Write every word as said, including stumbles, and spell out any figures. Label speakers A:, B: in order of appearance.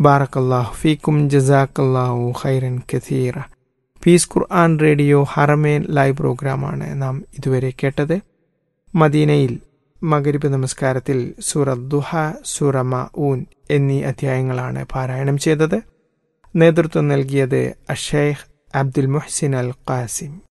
A: ബാറക്കല്ലാഹു ഫീക്കും ജസാക്കല്ലാഹു ഖൈറൻ കസീറ. പീസ് ഖുർആൻ റേഡിയോ ഹറമേൻ ലൈവ് പ്രോഗ്രാമാണ് നാം ഇതുവരെ കേട്ടത്. മദീനയിൽ മഗ്രിബ് നമസ്കാരത്തിൽ സൂറ ദുഹ, സൂറ മഊൻ എന്നീ അധ്യായങ്ങളാണ് പാരായണം ചെയ്തത്. നേതൃത്വം നൽകിയത് അഷൈഖ് അബ്ദുൽ മുഹ്സിൻ അൽ ഖാസിം.